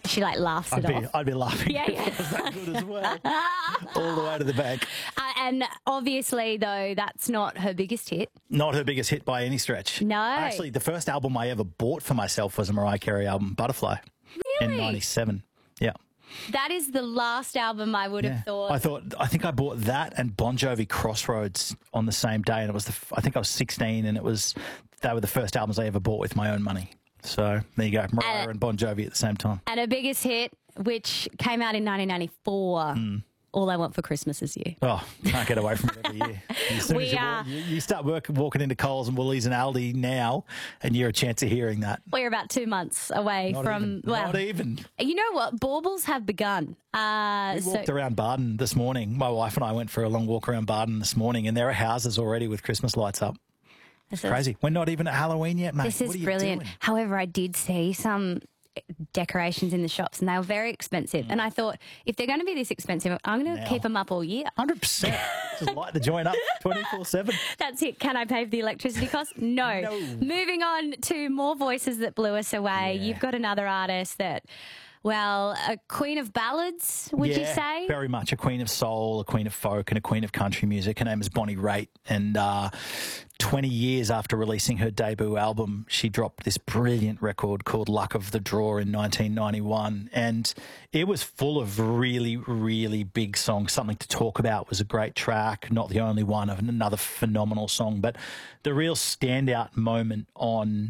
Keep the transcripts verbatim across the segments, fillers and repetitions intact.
She like laughs I'd it be, off. I'd be laughing Yeah, if it was that good as well. All the way to the bank. Uh, and obviously, though, that's not her biggest hit. Not her biggest hit by any stretch. No. Actually, the first album I ever bought for myself was a Mariah Carey album, Butterfly. Really? In ninety-seven. Yeah. That is the last album I would Yeah. have thought. I thought, I think I bought that and Bon Jovi Crossroads on the same day. And it was, the, I think I was sixteen and it was, they were the first albums I ever bought with my own money. So there you go, Mariah Uh, and Bon Jovi at the same time. And her biggest hit, which came out in nineteen ninety-four, Mm. All I Want for Christmas Is You. Oh, can't get away from it every year. As soon We as you, are- walk, you, you start work, walking into Coles and Woolies and Aldi now, and you're a chance of hearing that. We're about two months away Not from, even. well, Not even. you know what? Baubles have begun. Uh, We so walked around Barden this morning. My wife and I went for a long walk around Barden this morning, and there are houses already with Christmas lights up. this is, Crazy. We're not even at Halloween yet, mate. this What is are you brilliant. doing? However, I did see some decorations in the shops and they were very expensive. And I thought, if they're going to be this expensive, I'm going to Now. keep them up all year. one hundred percent. Just light the joint up twenty-four seven. That's it. Can I pay for the electricity cost? No. No. Moving on to more voices that blew us away. Yeah. You've got another artist that, well, a queen of ballads, would yeah, you say? Very much a queen of soul, a queen of folk, and a queen of country music. Her name is Bonnie Raitt. And uh, twenty years after releasing her debut album, she dropped this brilliant record called Luck of the Draw in nineteen ninety-one. And it was full of really, really big songs. Something to Talk About was a great track, not the only one, of another phenomenal song. But the real standout moment on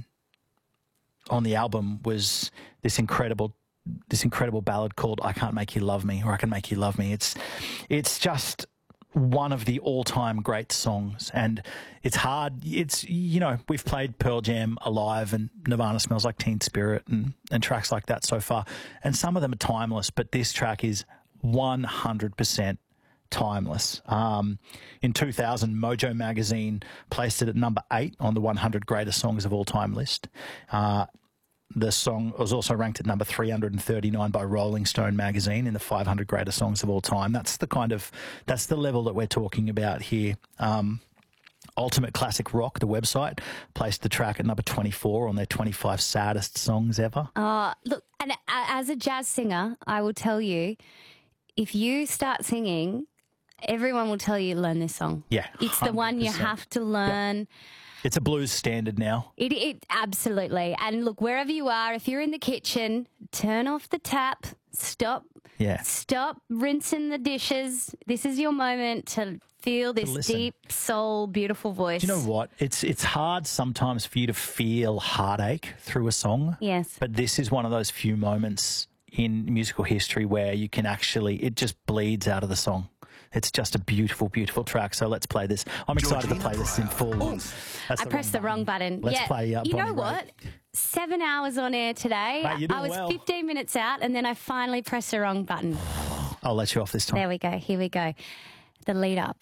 on the album was this incredible this incredible ballad called I Can't Make You Love Me, or I Can Make You Love Me. It's it's just one of the all-time great songs, and it's hard. It's, you know, we've played Pearl Jam, Alive, and Nirvana Smells Like Teen Spirit, and, and tracks like that so far, and some of them are timeless, but this track is one hundred percent timeless. Um, in two thousand, Mojo magazine placed it at number eight on the one hundred greatest songs of all time list. Uh, The song was also ranked at number three hundred thirty-nine by Rolling Stone magazine in the five hundred greatest songs of all time. That's the kind of, that's the level that we're talking about here. Um, Ultimate Classic Rock, the website, placed the track at number twenty-four on their twenty-five saddest songs ever. Uh, look, and uh, as a jazz singer, I will tell you, if you start singing, everyone will tell you learn this song. Yeah, It's the one you one hundred percent. have to learn. It's a blues standard now. It, it absolutely. And look, wherever you are, if you're in the kitchen, turn off the tap, stop, Yeah. stop rinsing the dishes. This is your moment to feel this listen. deep soul, beautiful voice. Do you know what? It's it's hard sometimes for you to feel heartache through a song. Yes. But this is one of those few moments in musical history where you can actually, it just bleeds out of the song. It's just a beautiful, beautiful track. So let's play this. I'm excited to play this in full. That's I pressed the wrong button. Let's yeah. play uh, You know Bonnie what? Raitt. Seven hours on air today. Mate, you're doing I was well. fifteen minutes out and then I finally pressed the wrong button. I'll let you off this time. There we go. Here we go. The lead up.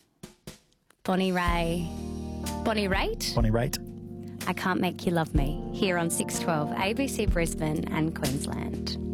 Bonnie Ray. Bonnie Raitt? Bonnie Raitt. I Can't Make You Love Me. Here on six twelve A B C Brisbane and Queensland.